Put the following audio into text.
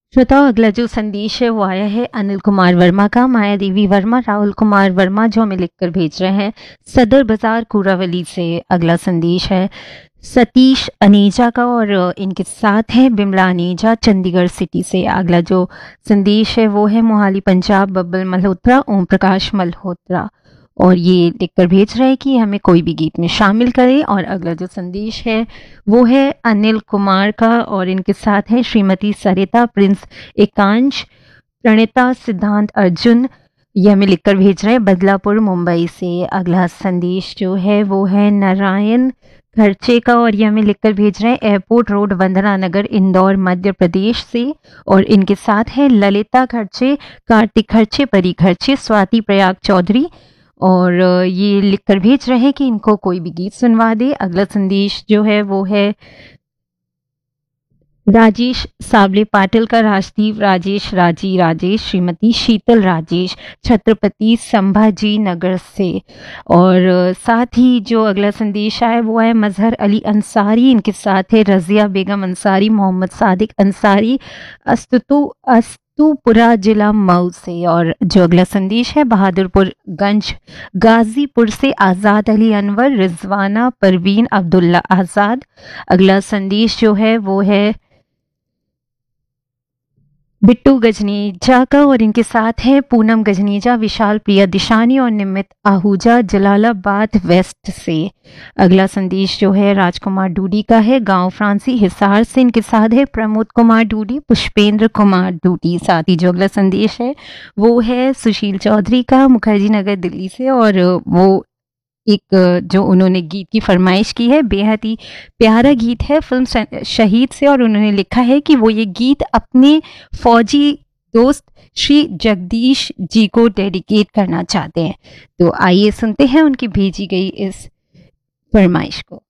श्रोताओ, अगला जो संदेश है वो आया है अनिल कुमार वर्मा का। माया देवी वर्मा, राहुल कुमार वर्मा जो हमें लिखकर भेज रहे हैं सदर बाजार कुरावली से। अगला संदेश है सतीश अनीजा का और इनके साथ है बिमला अनीजा चंडीगढ़ सिटी से। अगला जो संदेश है वो है मोहाली पंजाब, बब्बल मल्होत्रा, ओम प्रकाश मल्होत्रा, और ये लिखकर भेज रहे हैं कि हमें कोई भी गीत में शामिल करें। और अगला जो संदेश है वो है अनिल कुमार का और इनके साथ है श्रीमती सरिता, प्रिंस एकांश, प्रणिता, सिद्धांत अर्जुन, ये हमें लिखकर भेज रहे हैं बदलापुर मुंबई से। अगला संदेश जो है वो है नारायण खर्चे का और ये हमें लिखकर भेज रहे हैं एयरपोर्ट रोड, वंदना नगर, इंदौर, मध्य प्रदेश से। और इनके साथ है ललिता खर्चे, कार्तिक खर्चे, परी खर्चे, स्वाति प्रयाग चौधरी, और ये लिखकर भेज रहे हैं कि इनको कोई भी गीत सुनवा दे। अगला संदेश जो है वो है राजेश सावले पाटिल का, राजदीप राजेश, राजी राजेश, श्रीमती शीतल राजेश, छत्रपति संभाजी नगर से। और साथ ही जो अगला संदेश आया वो है मजहर अली अंसारी, इनके साथ है रजिया बेगम अंसारी, मोहम्मद सादिक अंसारी, अस्तुपुरा जिला मऊ से। और जो अगला संदेश है बहादुरपुर गंज गाजीपुर से आज़ाद अली अनवर, रिजवाना परवीन अब्दुल्ला आज़ाद। अगला संदेश जो है वो है बिट्टू गजनीजा का और इनके साथ है पूनम गजनीजा, विशाल प्रिया दिशानी और निमित आहूजा जलालाबाद वेस्ट से। अगला संदेश जो है राजकुमार डूडी का है, गांव फ्रांसी हिसार से, इनके साथ है प्रमोद कुमार डूडी, पुष्पेंद्र कुमार डूडी। साथ ही जो अगला संदेश है वो है सुशील चौधरी का, मुखर्जी नगर दिल्ली से, और वो एक जो उन्होंने गीत की फरमाइश की है, बेहद ही प्यारा गीत है फिल्म शहीद से, और उन्होंने लिखा है कि वो ये गीत अपने फौजी दोस्त श्री जगदीश जी को डेडिकेट करना चाहते हैं। तो आइए सुनते हैं उनकी भेजी गई इस फरमाइश को।